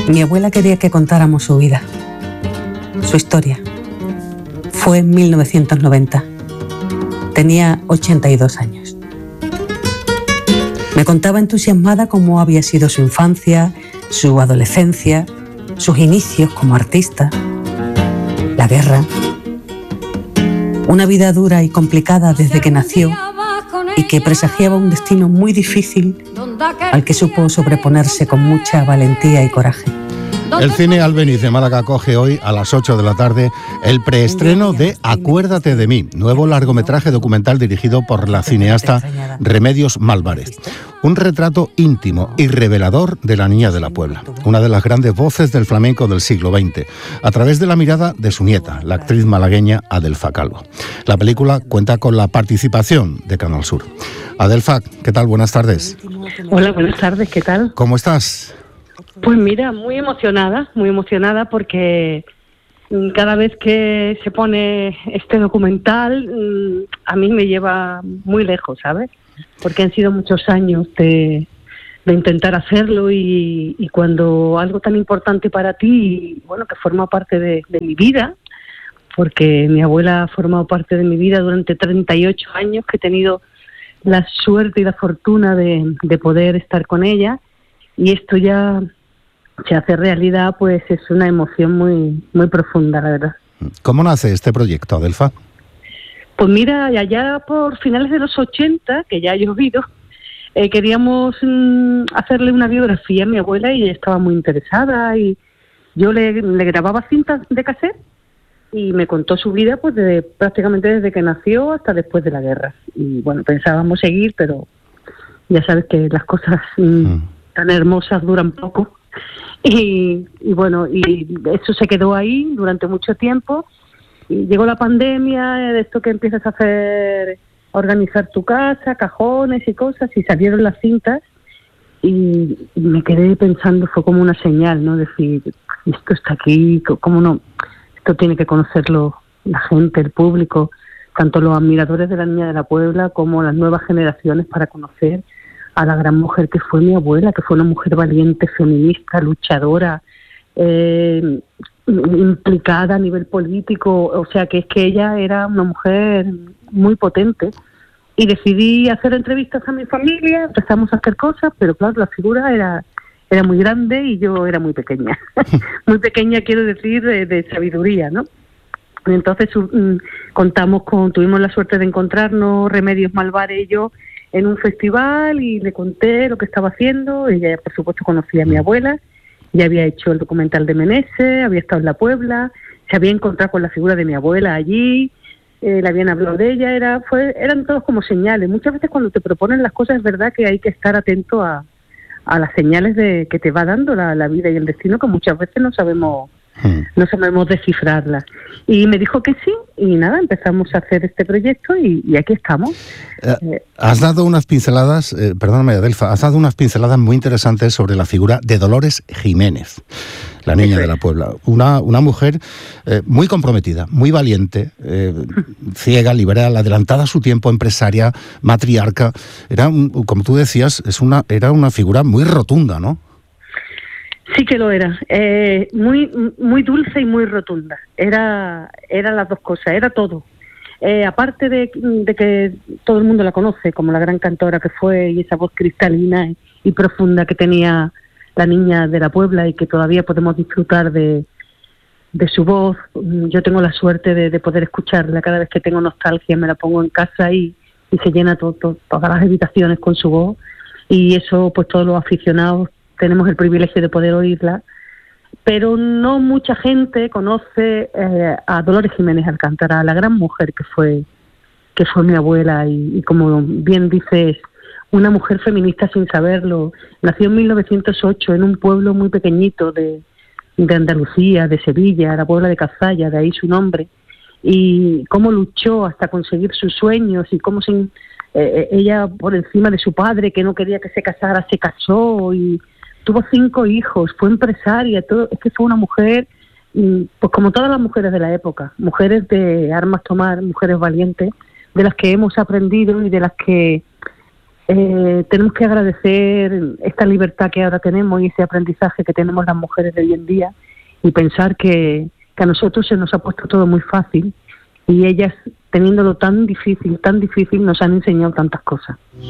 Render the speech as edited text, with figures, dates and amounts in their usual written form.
Mi abuela quería que contáramos su vida, su historia. Fue en 1990. Tenía 82 años. Me contaba entusiasmada cómo había sido su infancia, su adolescencia, sus inicios como artista, la guerra. Una vida dura y complicada desde que nació y que presagiaba un destino muy difícil al que supo sobreponerse con mucha valentía y coraje. El Cine Albéniz de Málaga acoge hoy a las 8 de la tarde el preestreno de Acuérdate de mí, nuevo largometraje documental dirigido por la cineasta Remedios Malvarez. Un retrato íntimo y revelador de la Niña de la Puebla, una de las grandes voces del flamenco del siglo XX, a través de la mirada de su nieta, la actriz malagueña Adelfa Calvo. La película cuenta con la participación de Canal Sur. Adelfa, ¿qué tal? Buenas tardes. Hola, buenas tardes, ¿qué tal? ¿Cómo estás? Pues mira, muy emocionada porque cada vez que se pone este documental a mí me lleva muy lejos, ¿sabes? Porque han sido muchos años de intentar hacerlo y cuando algo tan importante para ti, bueno, que forma parte de mi vida, porque mi abuela ha formado parte de mi vida durante 38 años, que he tenido la suerte y la fortuna de poder estar con ella, y esto ya se hace realidad, pues es una emoción muy muy profunda, la verdad. ¿Cómo nace este proyecto, Adelfa? Pues mira, allá por finales de los 80, que ya ha llovido, queríamos hacerle una biografía a mi abuela y ella estaba muy interesada, y yo le grababa cintas de cassette y me contó su vida pues prácticamente desde que nació hasta después de la guerra. Y bueno, pensábamos seguir, pero ya sabes que las cosas tan hermosas duran poco. Y bueno, y eso se quedó ahí durante mucho tiempo. Y llegó la pandemia, de esto que empiezas a organizar tu casa, cajones y cosas, y salieron las cintas y me quedé pensando, fue como una señal, ¿no? Decir, esto está aquí, ¿cómo no? Esto tiene que conocerlo la gente, el público, tanto los admiradores de la Niña de la Puebla como las nuevas generaciones, para conocer a la gran mujer que fue mi abuela, que fue una mujer valiente, feminista, luchadora, implicada a nivel político. O sea, que es que ella era una mujer muy potente. Y decidí hacer entrevistas a mi familia, empezamos a hacer cosas, pero claro, la figura era muy grande y yo era muy pequeña. Muy pequeña, quiero decir, de sabiduría, ¿no? Entonces tuvimos la suerte de encontrarnos, Remedios Malvarez y yo, en un festival, y le conté lo que estaba haciendo. Ella, por supuesto, conocía a mi abuela, ya había hecho el documental de Meneses, había estado en La Puebla, se había encontrado con la figura de mi abuela allí, le habían hablado de ella, eran todos como señales. Muchas veces cuando te proponen las cosas es verdad que hay que estar atento a las señales que te va dando la vida y el destino, que muchas veces no sabemos descifrarlas. Y me dijo que sí, y nada, empezamos a hacer este proyecto y aquí estamos. Has dado unas pinceladas, perdóname, Adelfa, has dado unas pinceladas muy interesantes sobre la figura de Dolores Jiménez, la Niña de la Puebla. Una mujer muy comprometida, muy valiente, ciega, liberal, adelantada a su tiempo, empresaria, matriarca. Era, como tú decías, era una figura muy rotunda, ¿no? Sí que lo era, muy muy dulce y muy rotunda. Era las dos cosas, era todo. Aparte de que todo el mundo la conoce como la gran cantora que fue, y esa voz cristalina y profunda que tenía la Niña de la Puebla, y que todavía podemos disfrutar de su voz. Yo tengo la suerte de poder escucharla cada vez que tengo nostalgia, me la pongo en casa y se llena todas las habitaciones con su voz, y eso pues todos los aficionados tenemos el privilegio de poder oírla, pero no mucha gente conoce a Dolores Jiménez Alcántara, la gran mujer que fue mi abuela, y como bien dices, una mujer feminista sin saberlo. Nació en 1908 en un pueblo muy pequeñito de Andalucía, de Sevilla, la Puebla de Cazalla, de ahí su nombre, y cómo luchó hasta conseguir sus sueños, y cómo ella, por encima de su padre, que no quería que se casara, se casó y tuvo 5 hijos, fue empresaria, todo. Es que fue una mujer, pues como todas las mujeres de la época, mujeres de armas tomar, mujeres valientes, de las que hemos aprendido y de las que tenemos que agradecer esta libertad que ahora tenemos y ese aprendizaje que tenemos las mujeres de hoy en día, y pensar que a nosotros se nos ha puesto todo muy fácil y ellas, teniéndolo tan difícil, nos han enseñado tantas cosas.